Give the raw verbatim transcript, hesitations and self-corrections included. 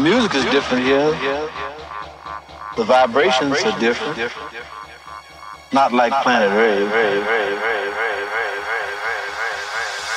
music is different here. The vibrations are different. Not like Planet Rave.